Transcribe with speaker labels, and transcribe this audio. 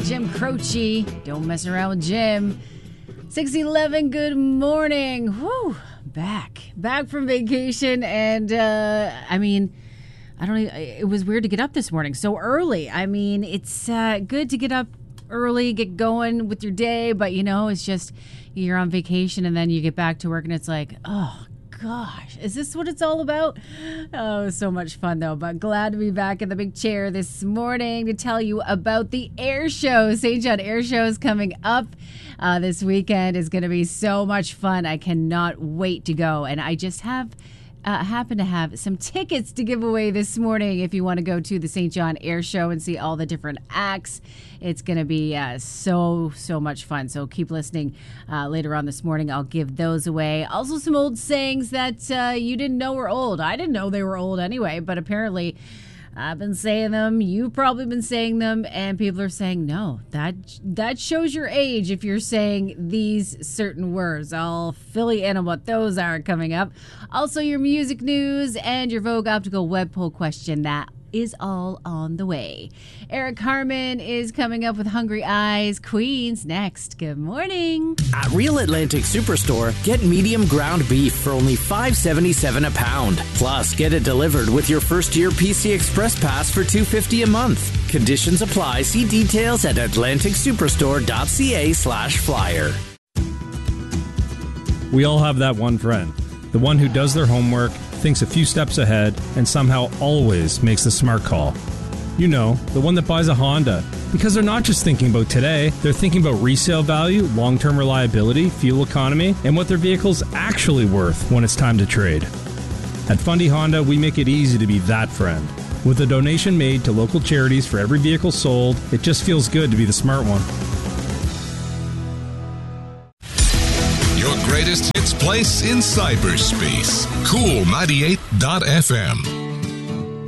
Speaker 1: Jim Croce. Don't mess around with Jim. 6:11, good morning. Whew, back from vacation. And, it was weird to get up this morning so early. I mean, it's good to get up early, get going with your day. But, it's just you're on vacation and then you get back to work and it's like, oh, gosh, is this what it's all about? Oh, it was so much fun, though. But glad to be back in the big chair this morning to tell you about the air show. St. John Air Show is coming up this weekend. Is going to be so much fun. I cannot wait to go. And I just happen to have some tickets to give away this morning if you want to go to the St. John Air Show and see all the different acts. It's going to be so much fun. So keep listening. Later on this morning, I'll give those away. Also, some old sayings that you didn't know were old. I didn't know they were old anyway, but apparently I've been saying them. You've probably been saying them, and people are saying, no, that shows your age if you're saying these certain words. I'll fill you in on what those are coming up. Also, your music news and your Vogue Optical web poll question. That is all on the way. Eric Harmon is coming up with Hungry Eyes. Queens next. Good morning.
Speaker 2: At Real Atlantic Superstore, get medium ground beef for only $5.77 a pound. Plus, get it delivered with your first year PC Express Pass for $2.50 a month. Conditions apply. See details at atlanticsuperstore.ca/flyer.
Speaker 3: We all have that one friend. The one who does their homework, thinks a few steps ahead, and somehow always makes the smart call. You know, the one that buys a Honda. Because they're not just thinking about today, they're thinking about resale value, long-term reliability, fuel economy, and what their vehicle's actually worth when it's time to trade. At Fundy Honda, we make it easy to be that friend. With a donation made to local charities for every vehicle sold, it just feels good to be the smart one.
Speaker 4: Your greatest hits place in cyberspace. Cool 98.fm.